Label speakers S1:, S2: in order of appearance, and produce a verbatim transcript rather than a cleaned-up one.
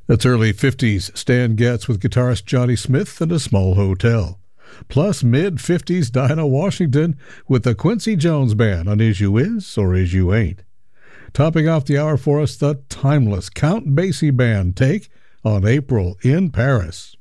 S1: That's early fifties Stan Getz with guitarist Johnny Smith and a Small Hotel. Plus mid-fifties Dinah Washington with the Quincy Jones Band on Is You Is or Is You Ain't. Topping off the hour for us, the timeless Count Basie Band take on April in Paris.